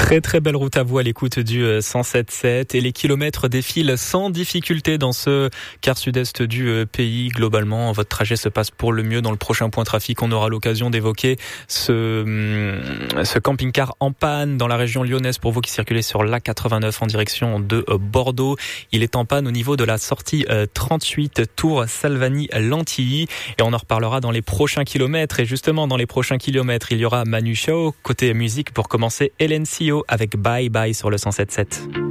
Très très belle route à vous à l'écoute du 107.7 et les kilomètres défilent sans difficulté dans ce quart sud-est du pays. Globalement, votre trajet se passe pour le mieux. Dans le prochain point trafic, on aura l'occasion d'évoquer ce camping-car en panne dans la région lyonnaise pour vous qui circulez sur l'A89 en direction de Bordeaux. Il est en panne au niveau de la sortie 38 Tours Salvani-Lantilly et on en reparlera dans les prochains kilomètres. Et justement, dans les prochains kilomètres, il y aura Manu Chao côté musique pour commencer Hélène Sio avec Bye Bye sur le 107.7.